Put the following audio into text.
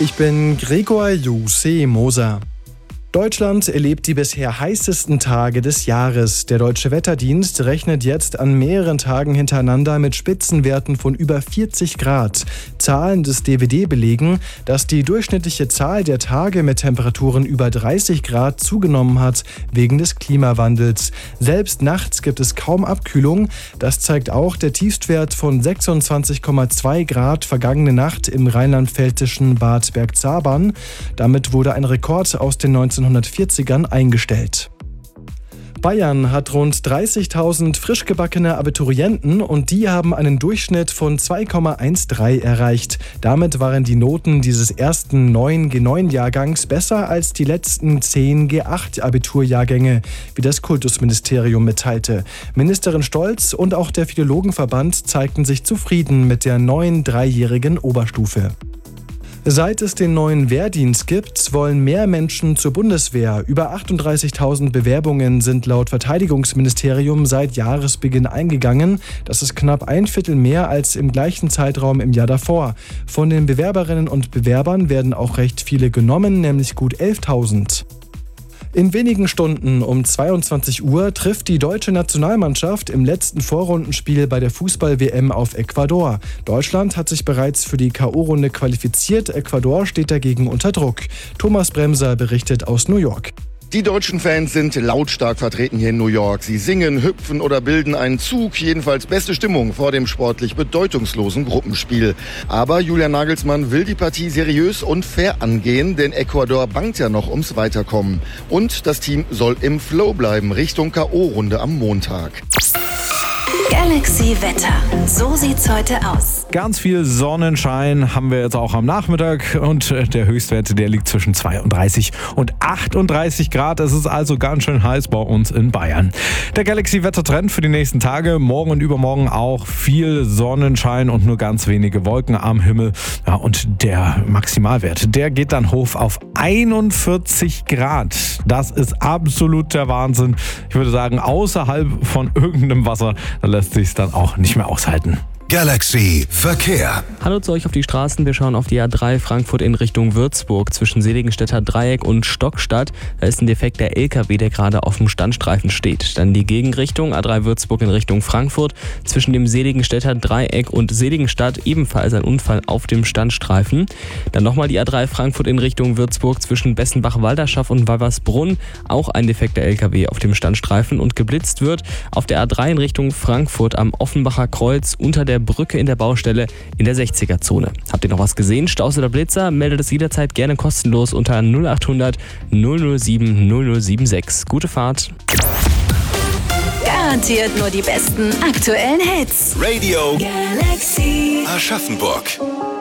Ich bin Gregor Juse Moser. Deutschland erlebt die bisher heißesten Tage des Jahres. Der Deutsche Wetterdienst rechnet jetzt an mehreren Tagen hintereinander mit Spitzenwerten von über 40 Grad. Zahlen des DWD belegen, dass die durchschnittliche Zahl der Tage mit Temperaturen über 30 Grad zugenommen hat wegen des Klimawandels. Selbst nachts gibt es kaum Abkühlung. Das zeigt auch der Tiefstwert von 26,2 Grad vergangene Nacht im rheinland-pfälzischen Bad Bergzabern. Damit wurde ein Rekord aus den 1940ern eingestellt. Bayern hat rund 30.000 frisch gebackene Abiturienten und die haben einen Durchschnitt von 2,13 erreicht. Damit waren die Noten dieses ersten neuen G9-Jahrgangs besser als die letzten 10 G8-Abiturjahrgänge, wie das Kultusministerium mitteilte. Ministerin Stolz und auch der Philologenverband zeigten sich zufrieden mit der neuen dreijährigen Oberstufe. Seit es den neuen Wehrdienst gibt, wollen mehr Menschen zur Bundeswehr. Über 38.000 Bewerbungen sind laut Verteidigungsministerium seit Jahresbeginn eingegangen. Das ist knapp ein Viertel mehr als im gleichen Zeitraum im Jahr davor. Von den Bewerberinnen und Bewerbern werden auch recht viele genommen, nämlich gut 11.000. In wenigen Stunden um 22 Uhr trifft die deutsche Nationalmannschaft im letzten Vorrundenspiel bei der Fußball-WM auf Ecuador. Deutschland hat sich bereits für die K.O.-Runde qualifiziert. Ecuador steht dagegen unter Druck. Thomas Bremser berichtet aus New York. Die deutschen Fans sind lautstark vertreten hier in New York. Sie singen, hüpfen oder bilden einen Zug. Jedenfalls beste Stimmung vor dem sportlich bedeutungslosen Gruppenspiel. Aber Julian Nagelsmann will die Partie seriös und fair angehen, denn Ecuador bangt ja noch ums Weiterkommen. Und das Team soll im Flow bleiben, Richtung K.O.-Runde am Montag. Galaxy Wetter. So sieht's heute aus. Ganz viel Sonnenschein haben wir jetzt auch am Nachmittag und der Höchstwert, der liegt zwischen 32 und 38 Grad. Es ist also ganz schön heiß bei uns in Bayern. Der Galaxy-Wettertrend für die nächsten Tage, morgen und übermorgen auch viel Sonnenschein und nur ganz wenige Wolken am Himmel. Ja, und der Maximalwert, der geht dann hoch auf 41 Grad. Das ist absolut der Wahnsinn. Ich würde sagen, außerhalb von irgendeinem Wasser, da lässt sich es dann auch nicht mehr aushalten. Galaxy Verkehr. Hallo zu euch auf die Straßen. Wir schauen auf die A3 Frankfurt in Richtung Würzburg zwischen Seligenstädter Dreieck und Stockstadt. Da ist ein defekter LKW, der gerade auf dem Standstreifen steht. Dann die Gegenrichtung A3 Würzburg in Richtung Frankfurt zwischen dem Seligenstädter Dreieck und Seligenstadt ebenfalls ein Unfall auf dem Standstreifen. Dann nochmal die A3 Frankfurt in Richtung Würzburg zwischen Bessenbach-Walderschaff und Walversbrunn. Auch ein defekter LKW auf dem Standstreifen und geblitzt wird auf der A3 in Richtung Frankfurt am Offenbacher Kreuz unter der Brücke in der Baustelle in der 60er-Zone. Habt ihr noch was gesehen? Staus oder Blitzer? Meldet es jederzeit gerne kostenlos unter 0800 007 0076. Gute Fahrt. Garantiert nur die besten aktuellen Hits. Radio Galaxy. Aschaffenburg.